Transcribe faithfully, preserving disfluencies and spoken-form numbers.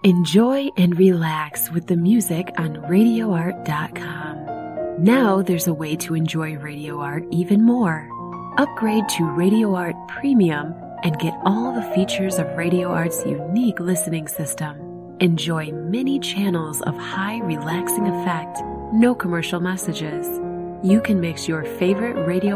Enjoy and relax with the music on radio art dot com. Now there's a way to enjoy Radio Art even more. Upgrade to Radio Art Premium and get all the features of Radio Art's unique listening system. Enjoy many channels of high relaxing effect, no commercial messages. You can mix your favorite Radio